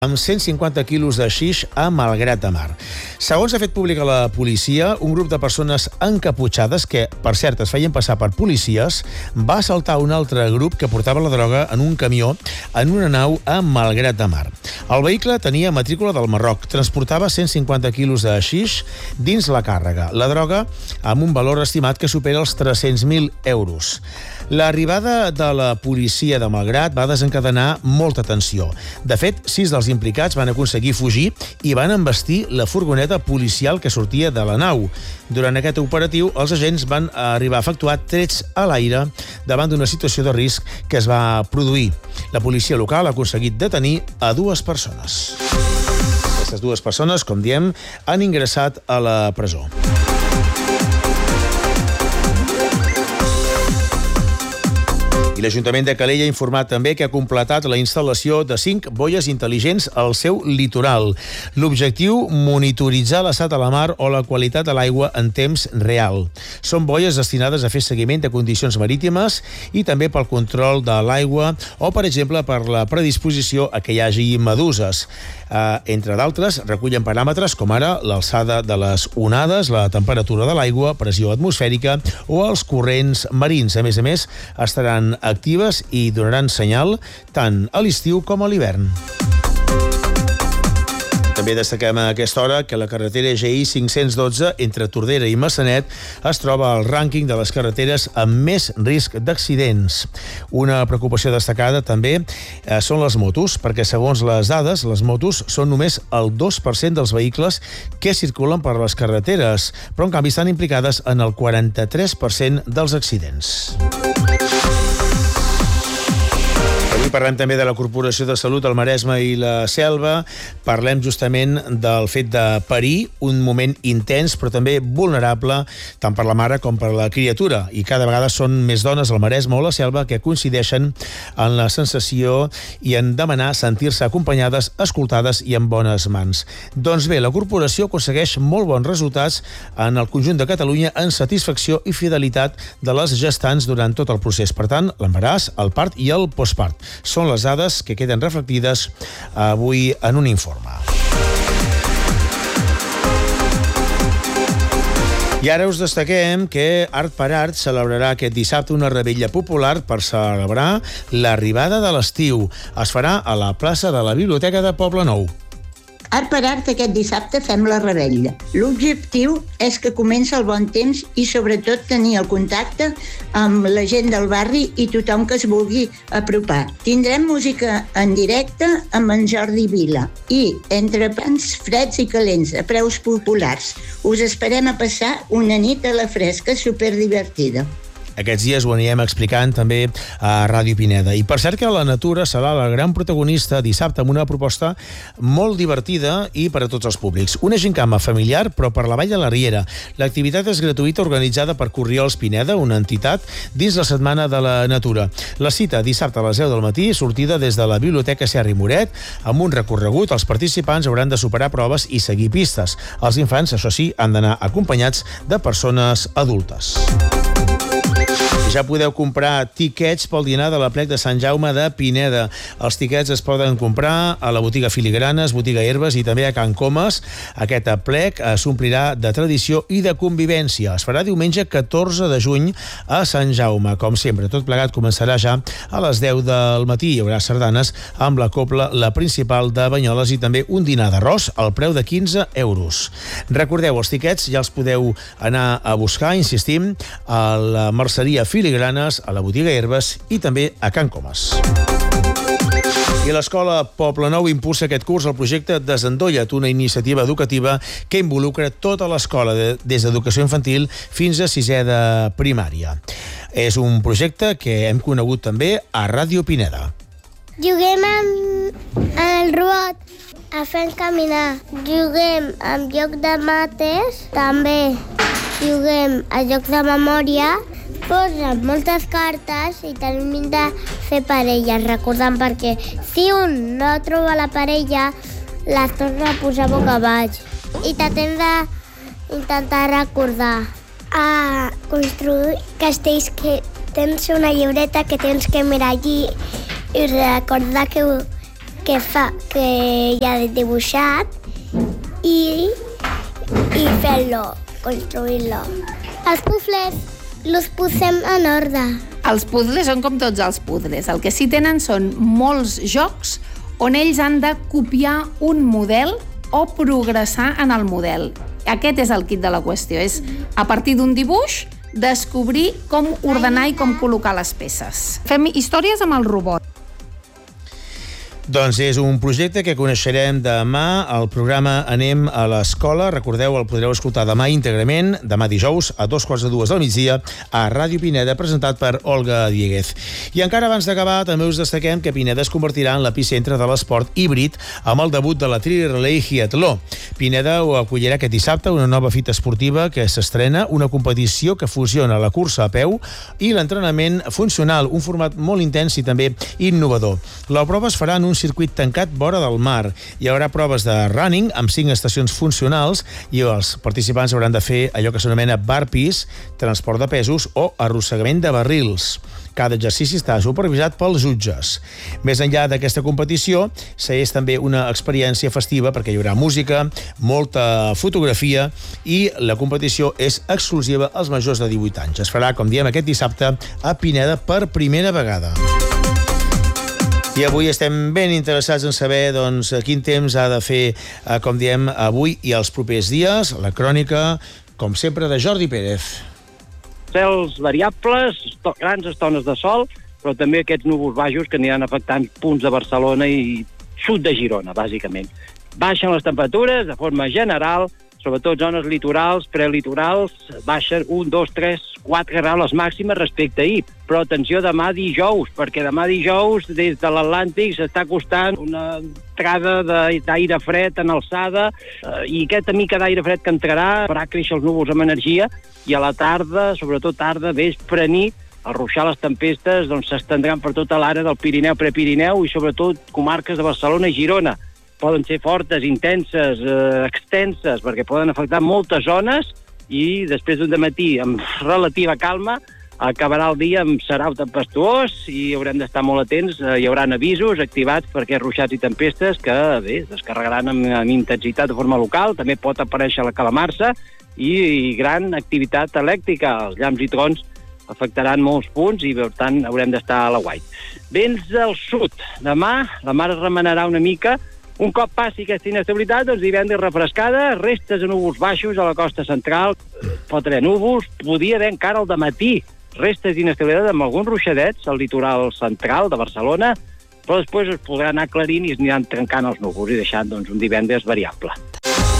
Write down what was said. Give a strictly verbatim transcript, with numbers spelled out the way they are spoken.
amb cent cinquanta quilos de xix a Malgrat de Mar. Segons ha fet pública la policia, un grup de persones encaputxades, que, per cert, es feien passar per policies, va assaltar un altre grup que portava la droga en un camió en una nau a Malgrat de Mar. El vehicle tenia matrícula del Marroc, transportava cent cinquanta quilos de xix dins la càrrega. La droga amb un valor estimat que supera els tres-cents mil euros. L'arribada de la policia de Malgrat va desencadenar molta tensió. De fet, sis dels implicats van aconseguir fugir i van embestir la furgoneta policial que sortia de la nau. Durant aquest operatiu, els agents van arribar a efectuar trets a l'aire davant d'una situació de risc que es va produir. La policia local ha aconseguit detenir a dues persones. Aquestes dues persones, com diem, han ingressat a la presó. I l'Ajuntament de Calella ha informat també que ha completat la instal·lació de cinc boies intel·ligents al seu litoral. L'objectiu, monitoritzar l'estat de la mar o la qualitat de l'aigua en temps real. Són boies destinades a fer seguiment de condicions marítimes i també pel control de l'aigua o, per exemple, per la predisposició a que hi hagi meduses. Uh, entre d'altres, recullen paràmetres com ara l'alçada de les onades, la temperatura de l'aigua, pressió atmosfèrica o els corrents marins. A més a més, estaran actives i donaran senyal tant a l'estiu com a l'hivern. També destaquem a aquesta hora que la carretera G I cinc-cents dotze entre Tordera i Massanet es troba al rànquing de les carreteres amb més risc d'accidents. Una preocupació destacada també eh, són les motos, perquè segons les dades, les motos són només el dos per cent dels vehicles que circulen per les carreteres, però en canvi estan implicades en el quaranta-tres per cent dels accidents. Avui parlem també de la Corporació de Salut al Maresme i la Selva. Parlem justament del fet de parir, un moment intens però també vulnerable tant per la mare com per la criatura. I cada vegada són més dones al Maresme o la Selva que coincideixen en la sensació i en demanar sentir-se acompanyades, escoltades i en bones mans. Doncs bé, la Corporació aconsegueix molt bons resultats en el conjunt de Catalunya en satisfacció i fidelitat de les gestants durant tot el procés. Per tant, l'embaràs, el part i el postpart. Són les dades que queden reflectides avui en un informe. I ara us destaquem que Art per Art celebrarà aquest dissabte una revetlla popular per celebrar l'arribada de l'estiu. Es farà a la plaça de la Biblioteca de Poblenou. Art per Art aquest dissabte fem la revetlla. L'objectiu és que comença el bon temps i sobretot tenir el contacte amb la gent del barri i tothom que es vulgui apropar. Tindrem música en directe amb en Jordi Vila i entrepans freds i calents a preus populars. Us esperem a passar una nit a la fresca superdivertida. Aquests dies ho anirem explicant també a Ràdio Pineda. I per cert que la natura serà la gran protagonista dissabte amb una proposta molt divertida i per a tots els públics. Una gincama familiar, però per la Vall de la Riera. L'activitat és gratuïta, organitzada per Corriols Pineda, una entitat, dins la Setmana de la Natura. La cita dissabte a les deu del matí, sortida des de la Biblioteca Serra i Moret, amb un recorregut. Els participants hauran de superar proves i seguir pistes. Els infants, això sí, han d'anar acompanyats de persones adultes. Ja podeu comprar tiquets pel dinar de l'aplec de Sant Jaume de Pineda. Els tiquets es poden comprar a la botiga Filigranes, botiga Herbes i també a Can Comas. Aquest aplec s'omplirà de tradició i de convivència. Es farà diumenge catorze de juny a Sant Jaume. Com sempre, tot plegat començarà ja a les deu del matí. Hi haurà sardanes amb la cobla, la principal de Banyoles i també un dinar d'arròs al preu de quinze euros. Recordeu, els tiquets ja els podeu anar a buscar, insistim, a la merceria Filigranes, a la botiga Herbes i també a Can Comas. I l'Escola Poblenou impulsa aquest curs el projecte Desendolla't, una iniciativa educativa que involucra tota l'escola, des d'educació infantil fins a sisè de primària. És un projecte que hem conegut també a Ràdio Pineda. Juguem amb el robot a fer caminar. Juguem amb joc de mates, també juguem a jocs de memòria. Posen moltes cartes i tenim de fer parelles, recordant, perquè si un no troba la parella, les torna a posar boca baix. I t'hem d'intentar recordar. A construir castells, que tens una llibreta que tens que mirar allí i recordar que que, fa, que ja he dibuixat i, i fer-lo, construir-lo. Els puzzles els posem en ordre. Els puzzles són com tots els puzzles. El que sí tenen són molts jocs on ells han de copiar un model o progressar en el model. Aquest és el kit de la qüestió. És, a partir d'un dibuix, descobrir com ordenar i com col·locar les peces. Fem històries amb el robot. Doncs és un projecte que coneixerem demà al programa Anem a l'Escola. Recordeu, el podreu escoltar demà íntegrament, demà dijous, a dos quarts de dues del migdia, a Ràdio Pineda, presentat per Olga Dieguez. I encara abans d'acabar, també us destaquem que Pineda es convertirà en l'epicentre de l'esport híbrid amb el debut de la Tri-Relay Hiatló. Pineda ho acollirà aquest dissabte, una nova fita esportiva que s'estrena, una competició que fusiona la cursa a peu i l'entrenament funcional, un format molt intens i també innovador. La prova es farà en un circuit tancat vora del mar. Hi haurà proves de running amb cinc estacions funcionals i els participants hauran de fer allò que s'anomena burpees, transport de pesos o arrossegament de barrils. Cada exercici està supervisat pels jutges. Més enllà d'aquesta competició, és també una experiència festiva perquè hi haurà música, molta fotografia i la competició és exclusiva als majors de divuit anys. Es farà, com diem, aquest dissabte a Pineda per primera vegada. I avui estem ben interessats en saber doncs, quin temps ha de fer, eh, com diem, avui i els propers dies. La crònica, com sempre, de Jordi Pérez. Cels variables, to- grans estones de sol, però també aquests núvols baixos que aniran afectant punts de Barcelona i sud de Girona, bàsicament. Baixen les temperatures de forma general, sobretot zones litorals, prelitorals, baixen un, dos, tres, quatre graus les màximes respecte a ahir. Però atenció demà dijous, perquè demà dijous des de l'Atlàntic s'està costant una entrada d'aire fred en alçada eh, i aquesta mica d'aire fred que entrarà farà créixer els núvols amb energia i a la tarda, sobretot tarda, vespre, nit, al ruixar les tempestes doncs, s'estendran per tota l'àrea del Pirineu, Prepirineu i sobretot comarques de Barcelona i Girona. Poden ser fortes, intenses, eh, extenses, perquè poden afectar moltes zones i després d'un dematí amb relativa calma acabarà el dia amb serau tempestuós i haurem d'estar molt atents. Hi haurà avisos activats per aquests ruixats i tempestes que bé, descarregaran amb, amb intensitat de forma local. També pot aparèixer la calamarsa i, i gran activitat elèctrica. Els llamps i trons afectaran molts punts i, per tant, haurem d'estar a la guait. Vents del sud. Demà la mar es remenarà una mica. Un cop passi aquesta inestabilitat, doncs divendres refrescada, restes de núvols baixos a la costa central, pot haver núvols, podia haver encara al dematí restes d'inestabilitat amb alguns ruixadets al litoral central de Barcelona, però després es podrà anar aclarint i es aniran trencant els núvols i deixant doncs, un divendres variable.